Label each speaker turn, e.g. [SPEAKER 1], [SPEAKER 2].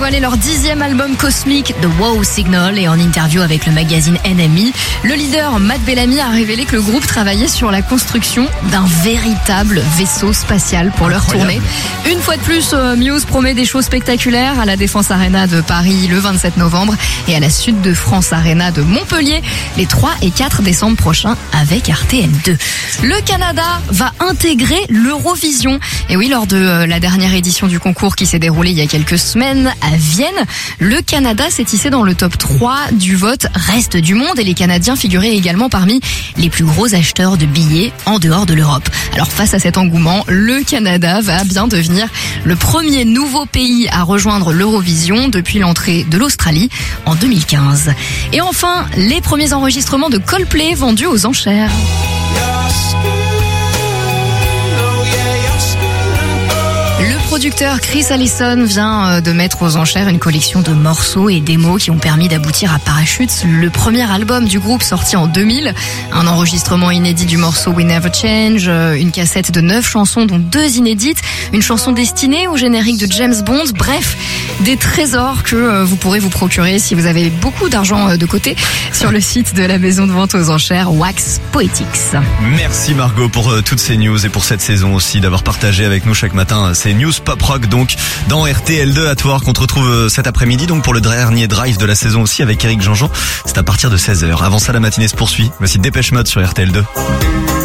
[SPEAKER 1] Voilà leur 10e album cosmique, The Wow Signal, et en interview avec le magazine NME, le leader Matt Bellamy a révélé que le groupe travaillait sur la construction d'un véritable vaisseau spatial pour leur tournée. Une fois de plus, Muse promet des shows spectaculaires à la Défense Arena de Paris le 27 novembre et à la Sud de France Arena de Montpellier les 3 et 4 décembre prochains avec RTL2. Le Canada va intégrer l'Eurovision. Et oui, lors de la dernière édition du concours qui s'est déroulée il y a quelques semaines à Vienne, le Canada s'est hissé dans le top 3 du vote reste du monde et les Canadiens figuraient également parmi les plus gros acheteurs de billets en dehors de l'Europe. Alors face à cet engouement, le Canada va bien devenir le premier nouveau pays à rejoindre l'Eurovision depuis l'entrée de l'Australie en 2015. Et enfin, les premiers enregistrements de Coldplay vendus aux enchères. Le producteur Chris Allison vient de mettre aux enchères une collection de morceaux et démos qui ont permis d'aboutir à Parachutes, le premier album du groupe sorti en 2000. Un enregistrement inédit du morceau We Never Change, une cassette de 9 chansons dont 2 inédites, une chanson destinée au générique de James Bond. Bref, des trésors que vous pourrez vous procurer si vous avez beaucoup d'argent de côté sur le site de la maison de vente aux enchères Wax Poetics.
[SPEAKER 2] Merci Margot pour toutes ces news et pour cette saison aussi, d'avoir partagé avec nous chaque matin ces news pop rock donc dans RTL2 à Toire qu'on te retrouve cet après-midi donc pour le dernier drive de la saison aussi avec Eric Jean-Jean. C'est à partir de 16h. Avant ça, la matinée se poursuit. Voici Dépêche Mode sur RTL2.